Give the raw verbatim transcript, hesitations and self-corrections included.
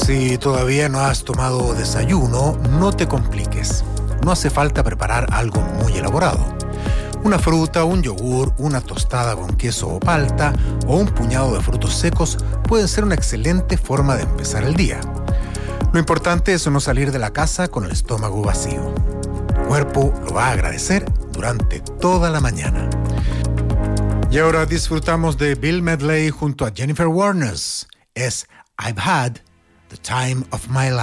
Si todavía no has tomado desayuno, no te compliques. No hace falta preparar algo muy elaborado. Una fruta, un yogur, una tostada con queso o palta o un puñado de frutos secos pueden ser una excelente forma de empezar el día. Lo importante es no salir de la casa con el estómago vacío. Tu cuerpo lo va a agradecer durante toda la mañana. Y ahora disfrutamos de Bill Medley junto a Jennifer Warnes. Es I've Had the Time of My Life.